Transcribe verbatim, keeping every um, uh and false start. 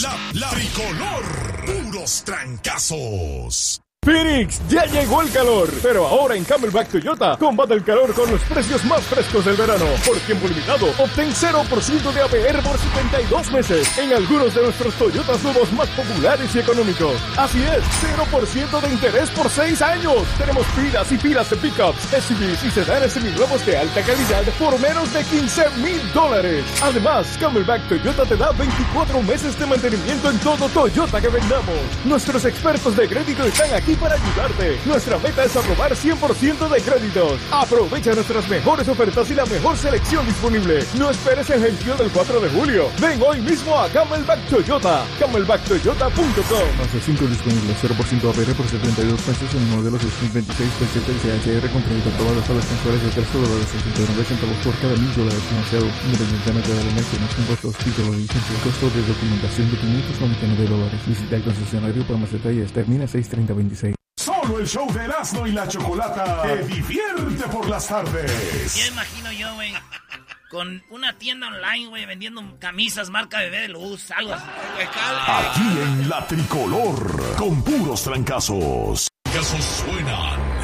La, la tricolor, puros trancazos. Phoenix, ya llegó el calor, pero ahora en Camelback Toyota combate el calor con los precios más frescos del verano. Por tiempo limitado, obtén cero por ciento de A P R por setenta y dos meses en algunos de nuestros Toyotas nuevos más populares y económicos. Así es, cero por ciento de interés por seis años. Tenemos pilas y pilas de pickups, S U Vs y sedanes seminuevos de alta calidad por menos de quince mil dólares. Además, Camelback Toyota te da veinticuatro meses de mantenimiento en todo Toyota que vendamos. Nuestros expertos de crédito están aquí para ayudarte. Nuestra meta es aprobar cien por ciento de créditos. Aprovecha nuestras mejores ofertas y la mejor selección disponible. No esperes el gentío del cuatro de julio. Ven hoy mismo a Camelback Toyota. Camelback Toyota punto com. Fase cinco disponible, cero por ciento A P R por setenta y dos meses en el modelo dos mil veintiséis P Z y C H R con crédito aprobado hasta las mensuales de tres dólares sesenta y nueve centavos por cada mil dólares financiado, independientemente de la elección, impuestos, títulos, licencia, costo de documentación de quinientos noventa y nueve dólares. Visita el concesionario para más detalles. Termina seis treinta veintiséis. Solo el show de Erasmo y la Chocolata te divierte por las tardes. Ya imagino yo, güey, con una tienda online, güey, vendiendo camisas marca Bebé de Luz, algo así. Aquí en La Tricolor, con puros trancazos. Trancazos suenan